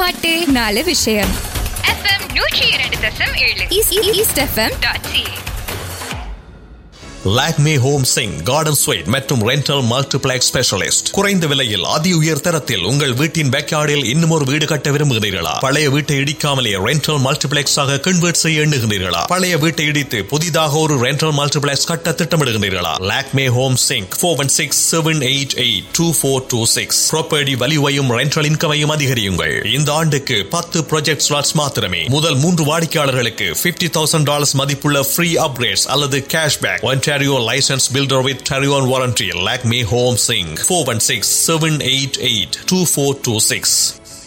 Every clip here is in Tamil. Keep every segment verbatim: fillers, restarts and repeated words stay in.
பாட்டு நாலு விஷயம். எஃப்எம் நூற்றி இரண்டு தசம் ஏழு east FM dot C. Lakme home Singh garden sweet மற்றும் ரெண்டல் மல்டிப்ளெக்ஸ் ஸ்பெஷலிஸ்ட். குறைந்த விலையில் அதி உயர் தரத்தில் உங்கள் வீட்டின் பேக்யார்டில் இன்னும் ஒரு வீடு கட்ட விரும்புகிறீர்களா? பழைய வீட்டை இடிக்காமலே ரெண்டல் மல்டிப்ளெக்ஸ் ஆக கன்வெர்ட் செய்ய எண்ணுகிறீர்களா? பழைய வீட்டை இடித்து புதிதாக ஒரு ரெண்டல் மல்டிப்ளெக்ஸ் கட்ட திட்டமிடுகிறீர்களா? Lakme home Singh four one six seven eight eight two four two six. Property வேல்யூவையும் rental இன்கமையும் அதிகரியுங்கள். இந்த ஆண்டுக்கு பத்து ப்ராஜெக்ட் ஸ்லாட்ஸ் மாத்திரமே. முதல் மூன்று வாடிக்கையாளர்களுக்கு பிப்டி தௌசண்ட் டாலர்ஸ் மதிப்புள்ள ஃப்ரீ அப்கிரேட்ஸ் அல்லது cashback. Ontario licensed builder with Ontario warranty. Lakme Home Singh four one six seven eight eight two four two six.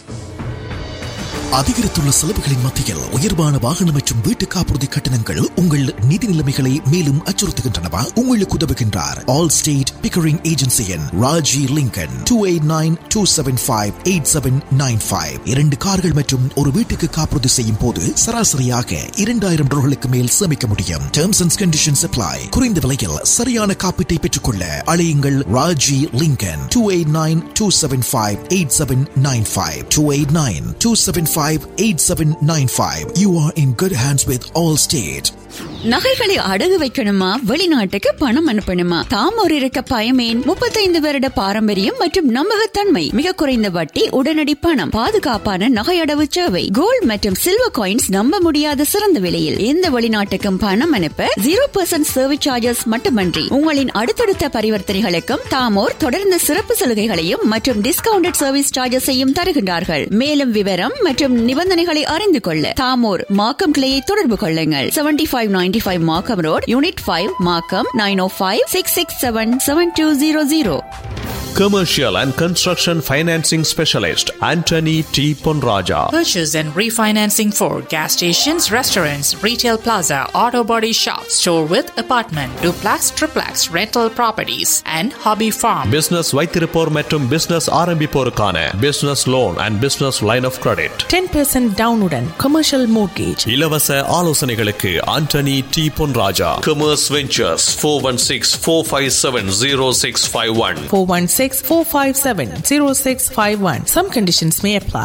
அதிகரித்துள்ள செலவுகளின் மத்தியில் உயர்வான வாகனம் மற்றும் வீட்டு காப்புறுதி கட்டணங்கள் உங்கள் நிதி நிலைமைகளை மேலும் அச்சுறுத்துகின்றனவா? உங்களுக்கு உதவுகின்றார் all state Pickering ஏஜென்சியின் Raji Lincoln. Two eight nine two seven five eight seven nine five. இரண்டு கார்கள் மற்றும் ஒரு வீட்டுக்கு காப்புறுதி செய்யும் போது சராசரியாக இரண்டாயிரம் டாலர்களுக்கு மேல் சேமிக்க முடியும். Terms and conditions apply. குறைந்த விலையில் சரியான காப்பீட்டை பெற்றுக்கொள்ள அழையுங்கள் Raji Lincoln. Two eight nine two seven five eight seven nine five. Two eight nine two seven ஃபைve eight seven nine five. You are in good hands with Allstate. நகைகளை அடகு வைக்கணுமா? வெளிநாட்டுக்கு பணம் அனுப்பணுமா? தாம் ஒரு இருக்க பயமேன்? முப்பத்தைந்து வருட பாரம்பரியம் மற்றும் நம்பகத்தன்மை, மிக குறைந்த வட்டி, உடனடி பணம், பாதுகாப்பான நகை அடவு சேவை, கோல்ட் மற்றும் சில்வர் காயின்ஸ் நம்ப முடியாத சிறந்த விலையில் எந்த வெளிநாட்டுக்கும் பணம் அனுப்ப ஜீரோ பர்சன்ட் சர்வீஸ் சார்ஜஸ் மட்டுமன்றி உங்களின் அடுத்தடுத்த பரிவர்த்தனைகளுக்கும் தாமோர் தொடர்ந்து சிறப்பு சலுகைகளையும் மற்றும் டிஸ்கவுண்டட் சர்வீஸ் சார்ஜஸையும் தருகின்றார்கள். மேலும் விவரம் மற்றும் நிபந்தனைகளை அறிந்து கொள்ள தாமோர் மார்க்கம் கிளையை தொடர்பு கொள்ளுங்கள். Seventy five ninety-five Markham Road, Unit five, Markham nine oh five six six seven seven two zero zero. Commercial and Construction Financing Specialist Anthony T. Ponraja. Purchase and refinancing for gas stations, restaurants, retail plaza, auto body shop, store with apartment, duplex, triplex, rental properties and hobby farm. Business வைத்திருப்போர் மற்றும் business ஆரம்பிப்போருக்கான business loan and business line of credit. ten percent down உடன் commercial mortgage. இலவச ஆலோசனைகளுக்கு Anthony T. Ponraja. Commerce Ventures four one six four five seven zero six five one. four one six four five seven zero six five one. Some conditions may apply.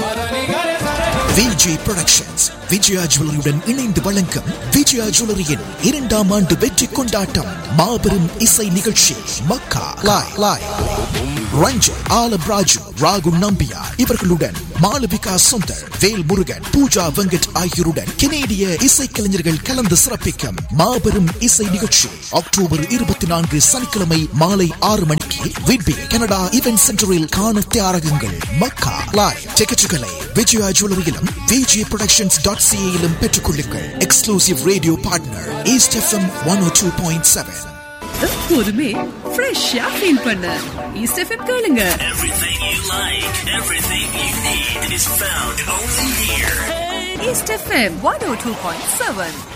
Vijay productions Vijaya ஜுவல்லரியுடன் இணைந்து வழங்கும் விஜயா ஜுவல்லரியின் இரண்டாம் ஆண்டு வெற்றி கொண்டாட்டம். மாபெரும் இசை நிகழ்ச்சி மக்கா லாய் லாய். ரஞ்சன் ஆலம் ராஜு, ராகு நம்பியா இவர்களுடன் மாளவிகா சுந்தர், வேல் முருகன், பூஜா வெங்கட் ஆகியோருடன் கெனேடிய இசைக்கலைஞர்கள் கலந்து சிறப்பிக்கும் மாபெரும் இசை நிகழ்ச்சி அக்டோபர் இருபத்தி நான்கு சனிக்கிழமை மாலை ஆறு மணிக்கு விட்பி கனடா இவென்ட் சென்டரில் காண தயாராகுங்கள். மக்கா லாய். டிக்கெட்டுகளை விஜயா ஜுவல்லரியிலும் விஜய் புரொடக்ஷன்ஸ் டாட் சிஏயிலும் பெற்றுக் கொள்ளுங்கள். Exclusive radio partner east FM one ஓ டூ பாயிண்ட் செவன். எப்போதுமே ஃப்ரெஷ்ஷா ஃபீல் பண்ண ஈஸ்ட் எஃப்எம் கேளுங்க. Everything you like, everything you need is found only here. East FM one oh two point seven.